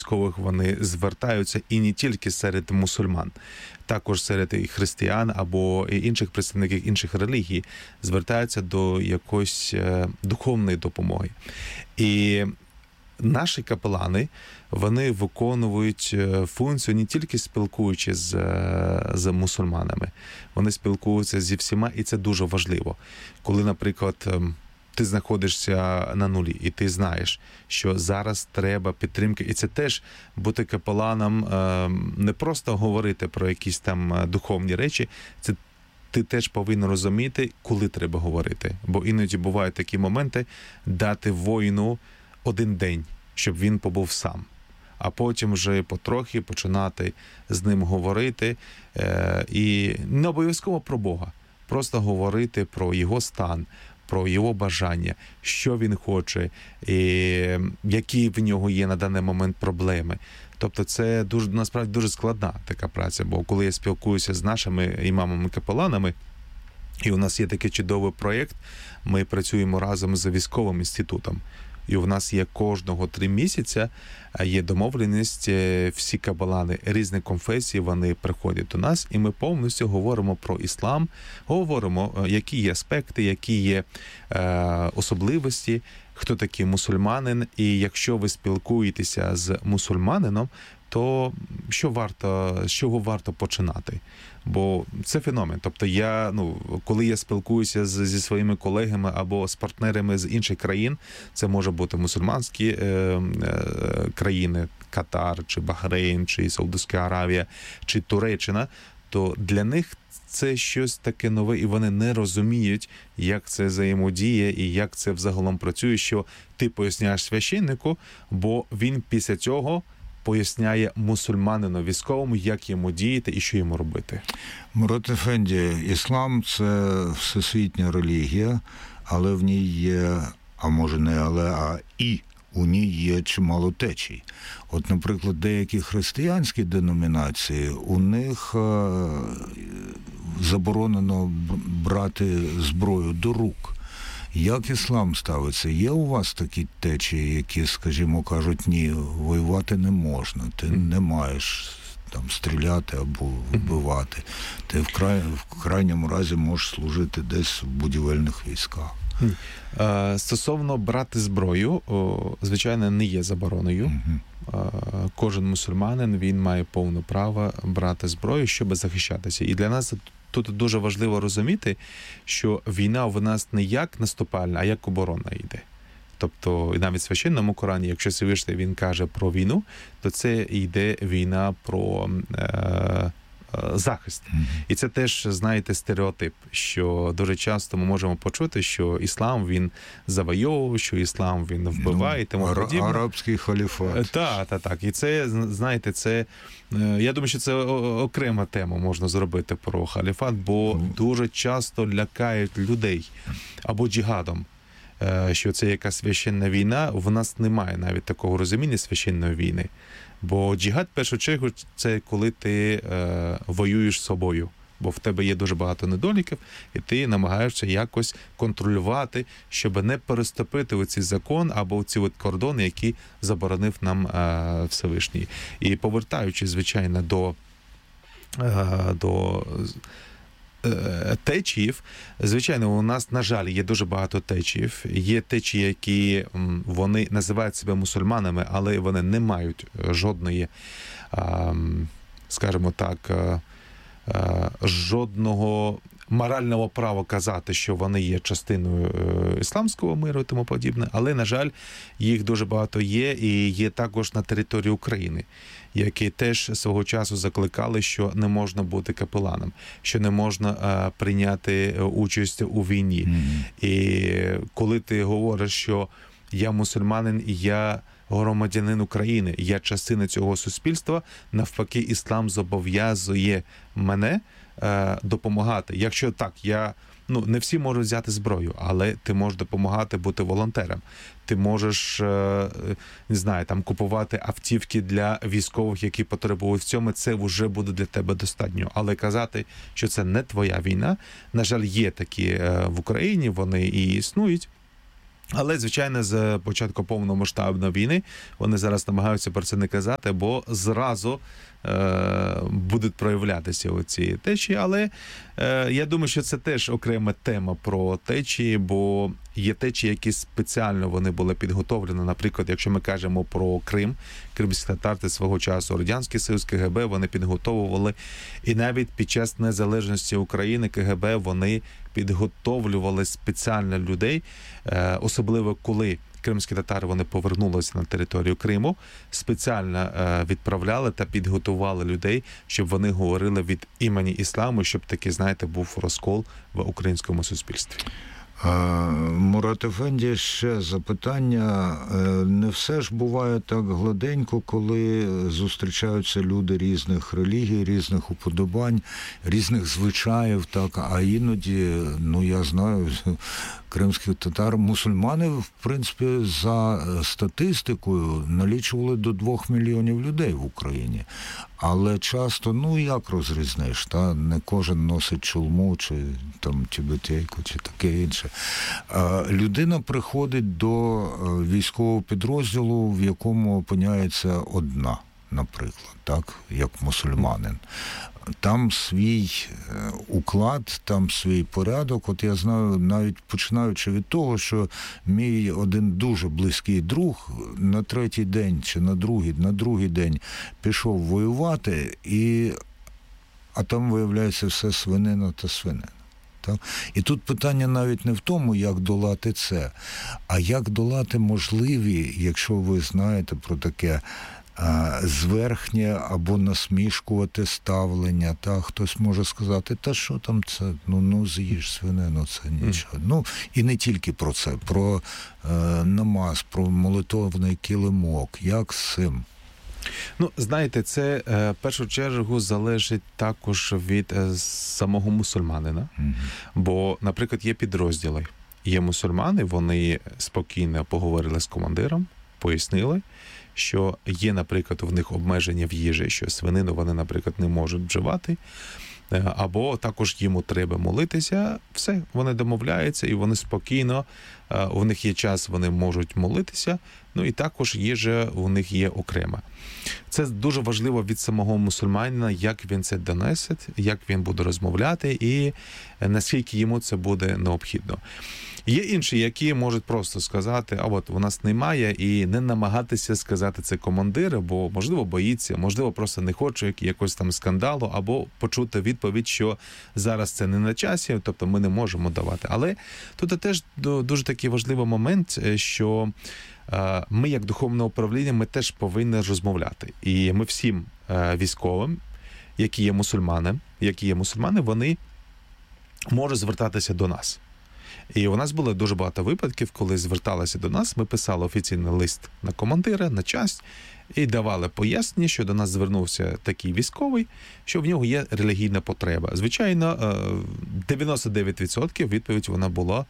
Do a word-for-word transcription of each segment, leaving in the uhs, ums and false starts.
військових вони звертаються і не тільки серед мусульман, також серед і християн або і інших представників інших релігій звертаються до якоїсь духовної допомоги. І наші капелани, вони виконують функцію не тільки спілкуючись з, з мусульманами, вони спілкуються зі всіма, і це дуже важливо. Коли, наприклад, ти знаходишся на нулі, і ти знаєш, що зараз треба підтримки. І це теж бути капеланом, не просто говорити про якісь там духовні речі, це ти теж повинен розуміти, коли треба говорити. Бо іноді бувають такі моменти дати воїну один день, щоб він побув сам. А потім вже потрохи починати з ним говорити. І не обов'язково про Бога. Просто говорити про його стан, про його бажання, що він хоче, і які в нього є на даний момент проблеми. Тобто це дуже, насправді дуже складна така праця, бо коли я спілкуюся з нашими імамами-капеланами, і у нас є такий чудовий проєкт, ми працюємо разом з військовим інститутом. І у нас є кожного три місяця, є домовленість, всі капелани різних конфесій, вони приходять до нас, і ми повністю говоримо про іслам, говоримо, які є аспекти, які є е, особливості, хто такий мусульманин, і якщо ви спілкуєтеся з мусульманином, то що варто, з чого варто починати? Бо це феномен. Тобто я, ну, коли я спілкуюся з, зі своїми колегами або з партнерами з інших країн, це може бути мусульманські е, е, країни, Катар, чи Бахрейн, чи Саудовська Аравія, чи Туреччина, то для них це щось таке нове, і вони не розуміють, як це взаємодіє і як це взагалом працює, що ти поясняєш священнику, бо він після цього поясняє мусульманину військовому, як йому діяти і що йому робити. Мурат Ефенді, іслам – це всесвітня релігія, але в ній є, а може не але, а і у ній є чимало течій. От, наприклад, деякі християнські деномінації, у них заборонено брати зброю до рук. Як іслам ставиться? Є у вас такі течії, які, скажімо, кажуть, ні, воювати не можна, ти не маєш там стріляти або вбивати. Ти в, край... в крайньому разі можеш служити десь в будівельних військах. Стосовно брати зброю, звичайно, не є забороною. Угу. Кожен мусульманин, він має повне право брати зброю, щоб захищатися. І для нас тут дуже важливо розуміти, що війна в нас не як наступальна, а як оборона йде. Тобто, навіть в священному Корані, якщо Всевишній він каже про війну, то це йде війна про е, захист. Mm-hmm. І це теж, знаєте, стереотип, що дуже часто ми можемо почути, що іслам, він завойовує, що іслам, він вбиває, ну, тому подібне. Арабський халіфат. Так, так, так. І це, знаєте, це, я думаю, що це окрема тема можна зробити про халіфат, бо mm-hmm. дуже часто лякають людей або джихадом, що це якась священна війна. В нас немає навіть такого розуміння священної війни. Бо джихад, в першу чергу, це коли ти е, воюєш з собою. Бо в тебе є дуже багато недоліків, і ти намагаєшся якось контролювати, щоб не переступити оцей закон або ці от кордони, які заборонив нам е, Всевишній. І повертаючись, звичайно, до, е, до течіїв, звичайно, у нас, на жаль, є дуже багато течіїв. Є течії, які вони називають себе мусульманами, але вони не мають жодної, скажімо так, жодного морального права казати, що вони є частиною ісламського миру і тому подібне, але, на жаль, їх дуже багато є, і є також на території України, які теж свого часу закликали, що не можна бути капеланом, що не можна а, прийняти участь у війні. Mm-hmm. І коли ти говориш, що я мусульманин, і я громадянин України, я частина цього суспільства, навпаки, іслам зобов'язує мене е, допомагати. Якщо так, я, ну, не всі можуть взяти зброю, але ти можеш допомагати бути волонтером. Ти можеш, е, не знаю, там купувати автівки для військових, які потребують в цьому, це вже буде для тебе достатньо. Але казати, що це не твоя війна, на жаль, є такі е, в Україні, вони і існують. Але, звичайно, з початку повномасштабної війни вони зараз намагаються про це не казати, бо зразу е, будуть проявлятися оці течії. Але е, я думаю, що це теж окрема тема про течії, бо є течії, які спеціально вони були підготовлені. Наприклад, якщо ми кажемо про Крим, кримські татари свого часу, Радянський Союз, КГБ, вони підготовували. І навіть під час незалежності України КГБ вони підготовлювали спеціально людей, особливо коли кримські татари вони повернулися на територію Криму, спеціально відправляли та підготували людей, щоб вони говорили від імені ісламу, щоб такий, знаєте, був розкол в українському суспільстві. Мурат Ефенді, ще запитання. Не все ж буває так гладенько, коли зустрічаються люди різних релігій, різних уподобань, різних звичаїв, так, а іноді, ну я знаю, кримських татар, мусульмани, в принципі, за статистикою налічували до двох мільйонів людей в Україні. Але часто, ну як розрізниш, та? Не кожен носить чулму, чи там тюбетейку, чи таке інше. А людина приходить до військового підрозділу, в якому опиняється одна, наприклад, так, як мусульманин. Там свій уклад, там свій порядок. От я знаю, навіть починаючи від того, що мій один дуже близький друг на третій день чи на другий, на другий день пішов воювати, і, а там, виявляється, все свинина та свинина. Так? І тут питання навіть не в тому, як долати це, а як долати можливі, якщо ви знаєте про таке, зверхнє або насмішкувати ставлення, та хтось може сказати, та що там це, ну, ну з'їж свинину, це нічого. Mm. Ну, і не тільки про це, про е, намаз, про молитовний килимок, як з цим? Ну, знаєте, це е, в першу чергу залежить також від е, самого мусульманина, mm-hmm. бо, наприклад, є підрозділи, є мусульмани, вони спокійно поговорили з командиром, пояснили, що є, наприклад, в них обмеження в їжі, що свинину вони, наприклад, не можуть вживати, або також йому треба молитися, все, вони домовляються і вони спокійно, у них є час, вони можуть молитися, ну і також їжа у них є окрема. Це дуже важливо від самого мусульманина, як він це донесе, як він буде розмовляти і наскільки йому це буде необхідно. Є інші, які можуть просто сказати, а от у нас немає, і не намагатися сказати це командиру, бо, можливо, боїться, можливо, просто не хоче якогось там скандалу, або почути відповідь, що зараз це не на часі, тобто ми не можемо давати. Але тут теж дуже такий важливий момент, що ми, як духовне управління, ми теж повинні розмовляти. І ми всім військовим, які є мусульмани, які є мусульмани, вони можуть звертатися до нас. І у нас було дуже багато випадків, коли зверталися до нас, ми писали офіційний лист на командира, на часть, і давали пояснення, що до нас звернувся такий військовий, що в нього є релігійна потреба. Звичайно, дев'яносто дев'ять відсотків відповідь вона була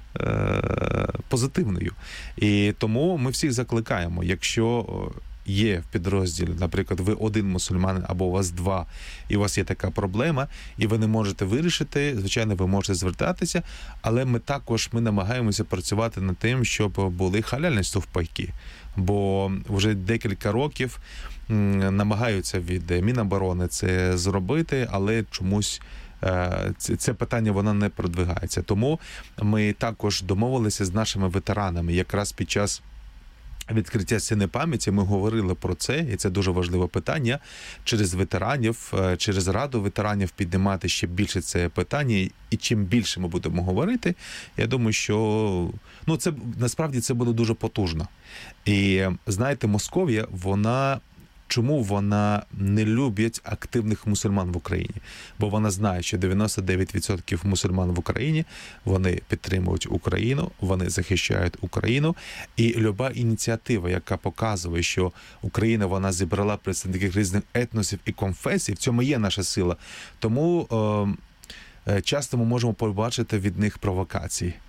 позитивною. І тому ми всіх закликаємо, якщо є в підрозділі, наприклад, ви один мусульманин або у вас два, і у вас є така проблема, і ви не можете вирішити, звичайно, ви можете звертатися, але ми також ми намагаємося працювати над тим, щоб були халяльні стовпайки. Бо вже декілька років намагаються від Міноборони це зробити, але чомусь це питання воно не продвигається. Тому ми також домовилися з нашими ветеранами якраз під час відкриття стіни пам'яті ми говорили про це, і це дуже важливе питання, через ветеранів, через Раду ветеранів піднімати ще більше це питання, і чим більше ми будемо говорити, я думаю, що ну це насправді це буде дуже потужно. І знаєте, Московія, вона чому вона не любить активних мусульман в Україні? Бо вона знає, що дев'яносто дев'ять відсотків мусульман в Україні, вони підтримують Україну, вони захищають Україну. І люба ініціатива, яка показує, що Україна, вона зібрала представників різних етносів і конфесій, в цьому є наша сила. Тому е, часто ми можемо побачити від них провокації.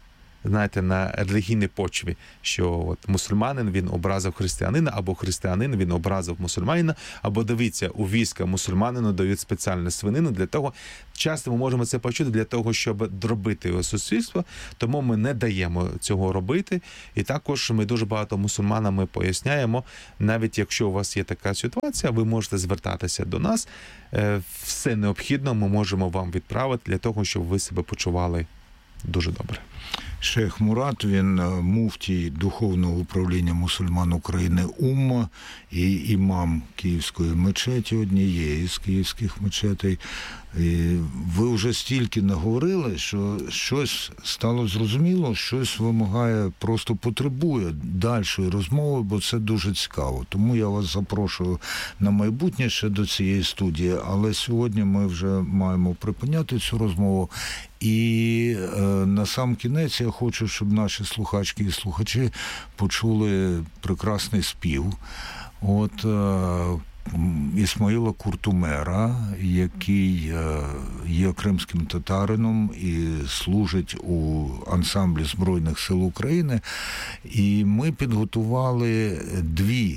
знаєте, на релігійній почві, що от мусульманин, він образив християнина, або християнин, він образив мусульманина, або дивіться, у війська мусульманину дають спеціальну свинину для того, часто ми можемо це почути для того, щоб дробити його суспільство, тому ми не даємо цього робити. І також ми дуже багато мусульманам ми поясняємо, навіть якщо у вас є така ситуація, ви можете звертатися до нас, все необхідне ми можемо вам відправити для того, щоб ви себе почували дуже добре. Шейх Мурат, він муфтій Духовного управління мусульман України УММА і імам Київської мечеті, однієї з київських мечетей. І ви вже стільки наговорили, що щось стало зрозуміло, щось вимагає, просто потребує дальшої розмови, бо це дуже цікаво. Тому я вас запрошую на майбутнє ще до цієї студії, але сьогодні ми вже маємо припиняти цю розмову. І е, на сам кінець я хочу, щоб наші слухачки і слухачі почули прекрасний спів. От е, Ісмаїла Куртумера, який є кримським татарином і служить у ансамблі Збройних сил України. І ми підготували дві.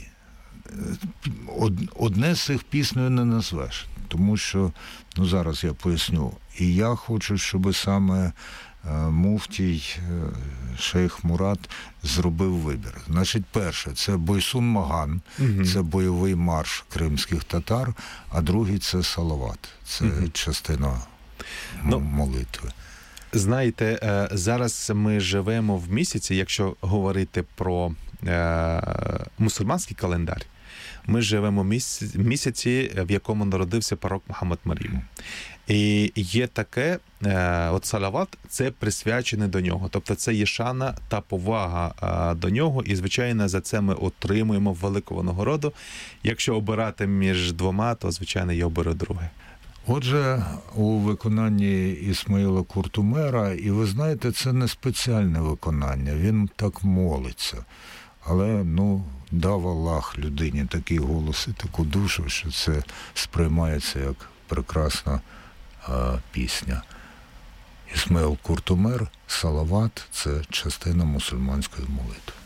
Одне з цих піснею не назвеш, тому що, ну зараз я поясню, і я хочу, щоб саме муфтій Шейх Мурат зробив вибір. Значить, перше, це Бойсун Маган, угу. це бойовий марш кримських татар, а другий – це Салават, це угу. частина ну, молитви. Знаєте, зараз ми живемо в місяці, якщо говорити про е, мусульманський календар, ми живемо в місяці, в якому народився пророк Мухаммад Марім. І є таке, от Салават, це присвячене до нього. Тобто це є шана та повага до нього, і, звичайно, за це ми отримуємо велику нагороду. Якщо обирати між двома, то, звичайно, я оберу друге. Отже, у виконанні Ісмаїла Куртумера, і ви знаєте, це не спеціальне виконання, він так молиться. Але, ну, дав Аллах людині такий голос і таку душу, що це сприймається як прекрасна а, пісня. Ісмаїл Куртумер, Салават – це частина мусульманської молитви.